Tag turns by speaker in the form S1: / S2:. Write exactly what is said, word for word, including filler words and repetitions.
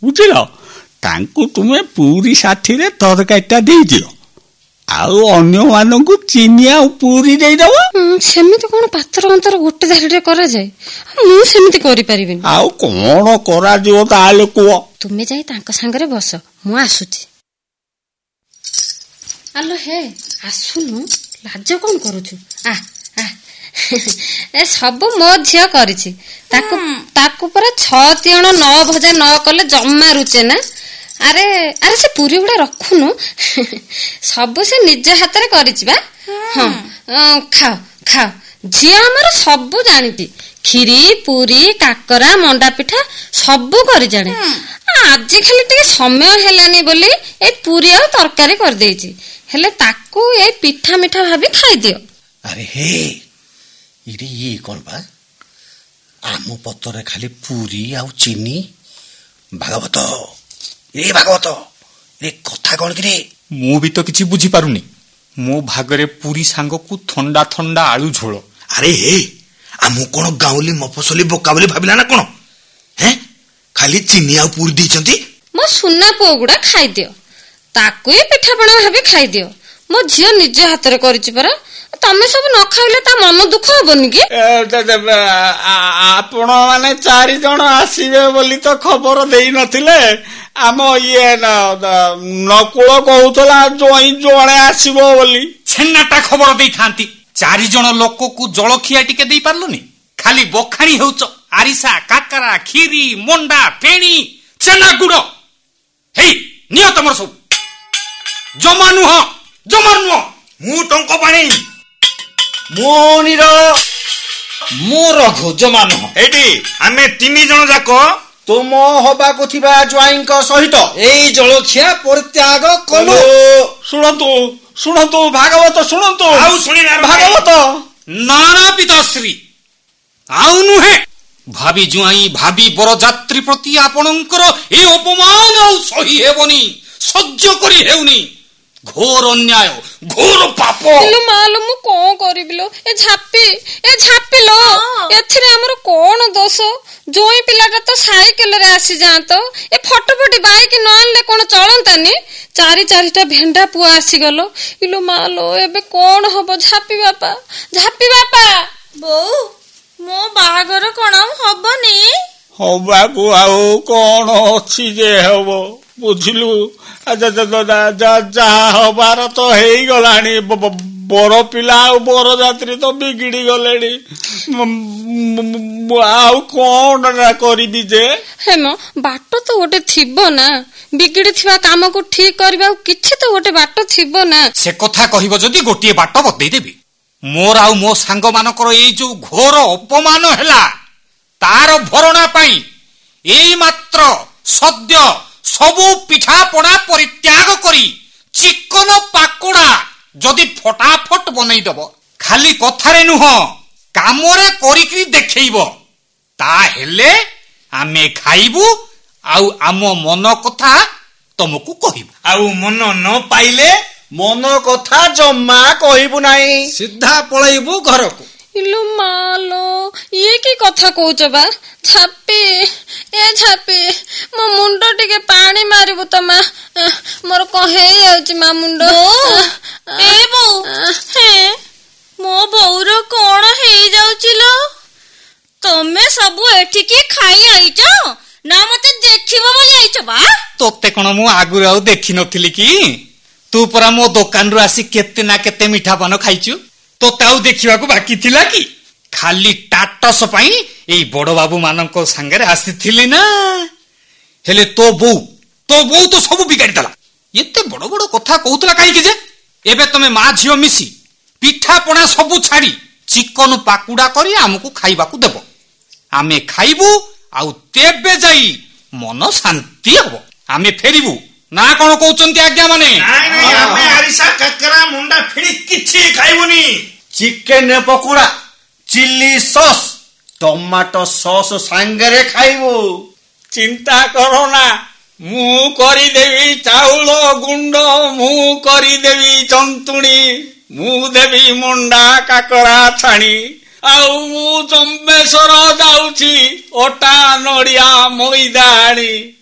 S1: ବୁଝିଲ। ତାଙ୍କୁ ତୁମେ ପୁରୀ ଷାଠିରେ ତରକାରୀଟା ଦେଇଦିଅ, ଆଉ ଅନ୍ୟମାନଙ୍କୁ ଚିନି ଆଉ ପୁରୀ ଦେଇଦବ।
S2: ସେମିତି କଣ ପାତର ଅନ୍ତର ଗୋଟେ ଧାଡ଼ିରେ କରାଯାଏ? ମୁଁ ସେମିତି କରିପାରିବିନି।
S1: ଆଉ କଣ କରାଯିବ ତାହେଲେ କୁହ?
S2: ତୁମେ ଯାଇ ତାଙ୍କ ସାଙ୍ଗରେ ବସ, ମୁଁ ଆସୁଛି। ଆଲୋ ହେ, ଆସୁନୁ, ଲାଜ କଣ କରୁଛୁ? ଆ ଏ ସବୁ ମୋ ଝିଅ କରିଛି। ତାକୁ ତାକୁ ପରା ଛଅ ତିଅଣ ନ ଭଜା ନ କଲେ ଜମା ରୁଚେ ନା। ଆରେ ଆରେ ସେ ପୁରୀ ଗୁଡା ରଖୁନୁ, ସବୁ ସେ ନିଜ ହାତରେ କରିଛି ବା। ହଁ ଖାଅ ଖାଅ, ଝିଅ ଆମର ସବୁ ଜାଣିଛି। କ୍ଷୀରି, ପୁରୀ, କାକରା, ମଣ୍ଡା ପିଠା ସବୁ କରି ଜାଣେ। ଆଜି ଖାଲି ଟିକେ ସମୟ ହେଲାନି ବୋଲି ଏଇ ପୁରୀ ଆଉ ତରକାରୀ କରିଦେଇଛି। ହେଲେ ତାକୁ ଏଇ ପିଠା ମିଠା ଭାବି ଖାଇଦିଅ।
S3: ଆରେ ହେ, ଇରେ ଇଏ କଣ ବା? ଆମ ପତରେ ଖାଲି ପୁରୀ ଆଉ ଚିନି। ଭାଗବତ, ଏ ଭାଗବତ, ଏ କଥା କଣ କିରେ?
S4: ମୁଁ ବି ତ କିଛି ବୁଝିପାରୁନି। ମୋ ଭାଗରେ ପୁରୀ ସାଙ୍ଗକୁ ଥଣ୍ଡା ଥଣ୍ଡା ଆଳୁ ଝୋଳ।
S3: ଆରେ ହେ, ଆମକୁ କଣ ଗାଉଁଲି ମଫସଲି ବୋକା ବୋଲି ଭାବିଲା ନା କଣ? ହେଁ, ଖାଲି ଚିନି ଆଉ ପୁରୀ ଦେଇଛନ୍ତି।
S2: ମୋ ସୁନା ପୁଅ ଗୁଡା ଖାଇଦିଅ, ତାକୁ ହିଁ ପିଠାପଣା ଭାବି ଖାଇଦିଅ। ମୋ ଝିଅ ନିଜ ହାତରେ କରିଛି ପରା। ତମେ ସବୁ ନ ଖାଇଲେ ତା ମନ ଦୁଃଖ ହବନି କି?
S1: ଆପଣ ମାନେ ଚାରି ଜଣ ଆସିବେ ବୋଲି ତ ଖବର ଦେଇ ନଥିଲେ। ଆମ ଇଏ ନକୁଳ କହୁଥିଲା ଜଇଁ ଜଣେ ଆସିବ ବୋଲି।
S4: ଛେନାଟା ଖବର ଦେଇଥାନ୍ତି। ଚାରି ଜଣ ଲୋକକୁ ଜଳଖିଆ ଟିକେ ଦେଇ ପାରିଲୁନି? ଖାଲି ବଖାଣି ହେଉଛ ଆରିସା, କାକରା, କ୍ଷୀରି, ମଣ୍ଡା, ଫେଣି, ଛେନା ଗୁଡ। ହେଇ ନିଅ ତମର ସବୁ। ଜମା ନୁହଁ, ଜମା ନୁହଁ।
S3: ମୁଁ ଟଙ୍କ ପାଣି, ମୁଁ ନିର, ମୁଁ ରଘୁ, ଜମା ନୁହଁ। ଏଇଠି ଆମେ ତିନି ଜଣ ଯାକ ତୁମ ହବାକୁ ଥିବା ଜ୍ୱାଇଁଙ୍କ ସହିତ ଏଇ ଜଳଖିଆ ପରିତ୍ୟାଗ କଲୁ।
S1: ଶୁଣନ୍ତୁ ଶୁଣନ୍ତୁ ଭାଗବତ, ଶୁଣନ୍ତୁ।
S3: ଆଉ ଶୁଣିଲେ
S1: ଭାଗବତ।
S4: ନାନା ପିତାଶ୍ରୀ, ଆଉ ନୁହେଁ। ଭାବି ଜ୍ୱାଇଁ, ଭାବି ବରଯାତ୍ରୀ ପ୍ରତି ଆପଣଙ୍କର ଏ ଅପମାନ ଆଉ ସହି ହେବନି, ସହ୍ୟ କରି ହେଉନି। ଘୋର ଅନ୍ୟାୟ, ଘୋର ପାପ।
S2: ମାଲୋ ମୁଁ କଣ କରିବି ଲୋ? ଏ ଝାପି ଏ ଝାପିଲୋ, ଏଥିରେ ଆମର କଣ ଦୋଷ? ଜୋଇଁ ପିଲାଟା ତ ସାଇକେଲରେ ଆସିଯାଆନ୍ତ। ଏ ଫଟୋଫଟି ବାଇକ ନ ଆଣିଲେ କଣ ଚଳନ୍ତାନି? ଚାରି ଚାରିଟା ଭେଣ୍ଡା ପୁଅ ଆସିଗଲ। ଇଲୋ ମାଲୋ, ଏବେ କଣ ହବ? ଝାପି ବାପା, ଝାପି ବାପା।
S5: ବୋଉ, ମୋ ବାହାଘର କଣ ହବନି?
S1: ହବାକୁ ଆଉ କଣ ଅଛି ଯେ ହବ, ବୁଝିଲୁ? ଯାହା ହବାର ତ ହେଇଗଲାଣି। ବର ପିଲା ଆଉ ବରଯାତ୍ରୀ ତ ବିଗିଡି ଗଲେଣି। ଆଉ କଣ କରିବି ଯେ?
S2: ହେମ, ବାଟ ତ ଗୋଟେ ଥିବ ନା। ବିଗିଡି ଥିବା କାମକୁ ଠିକ କରିବାକୁ କିଛି ତ ଗୋଟେ ବାଟ ଥିବ ନା।
S4: ସେ କଥା କହିବ ଯଦି ଗୋଟିଏ ବାଟ ବତେଇଦେବି। ମୋର ଆଉ ମୋ ସାଙ୍ଗ ମାନଙ୍କର ଏଇ ଯୋଉ ଘୋର ଅପମାନ ହେଲା, ତାର ଭରଣା ପାଇଁ ଏଇ ମାତ୍ର ସଦ୍ୟ ସବୁ ପିଠା ପଣା ପରିତ୍ୟାଗ କରି ଚିକନ ପାକୁଡା ଯଦି ଫଟାଫଟ ବନେଇଦବ, ଖାଲି କଥାରେ ନୁହଁ କାମରେ କରିକି ଦେଖେଇବ, ତାହେଲେ ଆମେ ଖାଇବୁ ଆଉ ଆମ ମନ କଥା ତମକୁ କହିବୁ।
S3: ଆଉ ମନ ନ ପାଇଲେ ମନ କଥା ଜମା କହିବୁ ନାହିଁ, ସିଧା ପଳେଇବୁ ଘରକୁ।
S2: ଇଲୋ ମାଲୋ, ଇଏ କି କଥା କହୁଛ ବା? ଝାପି, ଏ ଝାପି, ମୋ ମୁଣ୍ଡ ଟିକେ ପାଣି ମାରିବୁ ତ ମା। ମୋର କଣ ହେଇଯାଉଛି ମା ମୁଣ୍ଡ।
S5: ଏ ବୋଉ, ମୋ ବୋଉର କଣ ହେଇଯାଉଛି ଲୋ? ତମେ ସବୁ ଏଠିକି ଖାଇ ଆଇଛ ନା ମତେ ଦେଖିବ ବୋଲି ଆଇଛ ବା?
S4: ତୋତେ କଣ ମୁଁ ଆଗରୁ ଆଉ ଦେଖିନଥିଲି କି? ତୁ ପରା ମୋ ଦୋକାନରୁ ଆସି କେତେ ନା କେତେ ମିଠା ପାନ ଖାଇଛୁ। ତୋତେ ଆଉ ଦେଖିବାକୁ ବାକି ଥିଲା କି? ଖାଲି ଟାଟସ ପାଇଁ ଏଇ ବଡ ବାବୁ ମାନଙ୍କ ସାଙ୍ଗରେ ଆସିଥିଲି ନା। ହେଲେ ତୋ ବୋଉ ତୋ ବୋଉ ତ ସବୁ ବିଗାଡି ଦେଲା। ଏତେ ବଡ ବଡ କଥା କହୁଥିଲା କାହିଁକି ଯେ? ଏବେ ତମେ ମା ଝିଅ ମିଶି ପିଠା ପଣା ସବୁ ଛାଡି ଚିକନ ପାକୁଡା କରି ଆମକୁ ଖାଇବାକୁ ଦେବ। ଆମେ ଖାଇବୁ ଆଉ ତେବେ ଯାଇ ମନ ଶାନ୍ତି ହବ। ଆମେ ଫେରିବୁ ନା କଣ କହୁଛନ୍ତି ଆଜ୍ଞା ମାନେ?
S3: ଆମେ ଆରିସା, କାକରା, ମୁଣ୍ଡା, ଫିଣି କିଛି ଖାଇବୁନି। Chicken pakoda, chilli sauce, tomato sauce ସାଙ୍ଗରେ ଖାଇବୁ।
S1: ଚିନ୍ତା କର ନା, ମୁଁ କରିଦେବି ଚାଉଳ ଗୁଣ୍ଡ, ମୁଁ କରିଦେବି ଜନ୍ତୁଣି, ମୁଁ ଦେବି ମଣ୍ଡା କାକରା ଛାଣି, ଆଉ ମୁଁ ଜମ୍ବେଶ୍ୱର ଯାଉଛି ଅଟା ନଡିଆ ମଇଦା ଆଣି।